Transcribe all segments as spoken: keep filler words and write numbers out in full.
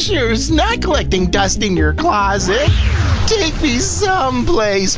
There's not collecting dust in your closet. Take me someplace,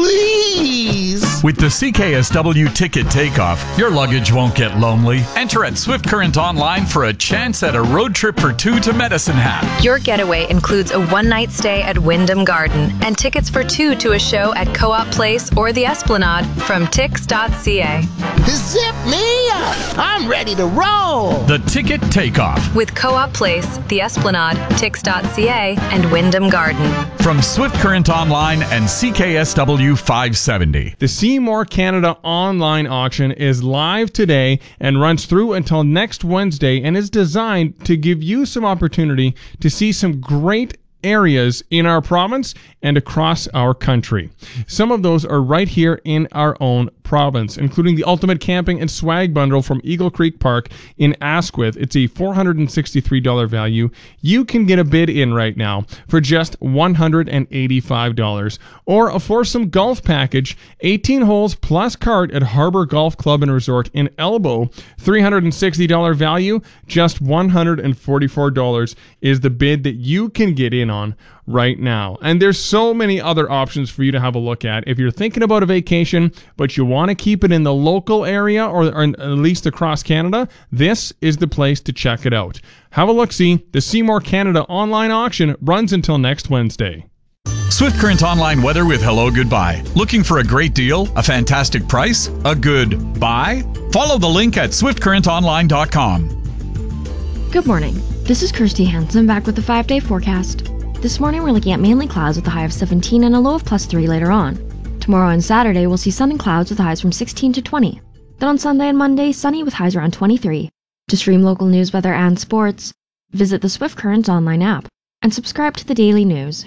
please. With the C K S W Ticket Takeoff, your luggage won't get lonely. Enter at Swift Current Online for a chance at a road trip for two to Medicine Hat. Your getaway includes a one-night stay at Wyndham Garden and tickets for two to a show at Co-op Place or the Esplanade from tix dot c a. Zip me up. I'm ready to roll. The Ticket Takeoff. With Co-op Place, the Esplanade, tix dot c a, and Wyndham Garden. From Swift Current Online and C K S W five seventy. The Seymour Canada online auction is live today and runs through until next Wednesday and is designed to give you some opportunity to see some great areas in our province and across our country. Some of those are right here in our own province, including the Ultimate Camping and Swag Bundle from Eagle Creek Park in Asquith. It's a four hundred sixty-three dollars value. You can get a bid in right now for just one hundred eighty-five dollars. Or a foursome golf package, eighteen holes plus cart at Harbor Golf Club and Resort in Elbow. three hundred sixty dollars value, just one hundred forty-four dollars is the bid that you can get in on right now. And there's so many other options for you to have a look at. If you're thinking about a vacation, but you want to keep it in the local area or, or at least across Canada, this is the place to check it out. Have a look-see. The Seymour Canada online auction runs until next Wednesday. Swift Current Online weather with Hello Goodbye. Looking for a great deal? A fantastic price? A good buy? Follow the link at swift current online dot com. Good morning. This is Kirsty Hansen back with the five-day forecast. This morning we're looking at mainly clouds with a high of seventeen and a low of plus three later on. Tomorrow and Saturday we'll see sun and clouds with highs from sixteen to twenty. Then on Sunday and Monday, sunny with highs around twenty-three. To stream local news, weather, and sports, visit the Swift Current online app and subscribe to the daily news.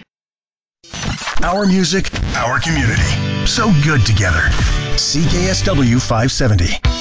Our music, our community. So good together. C K S W five seventy.